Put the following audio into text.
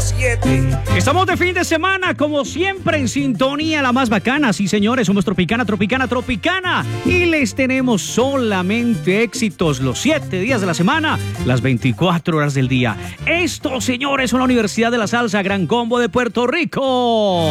7. Estamos de fin de semana, como siempre, en sintonía la más bacana. Sí, señores, somos Tropicana, Tropicana, Tropicana. Y les tenemos solamente éxitos los 7 días de la semana, las 24 horas del día. Esto, señores, son la Universidad de la Salsa, Gran Combo de Puerto Rico.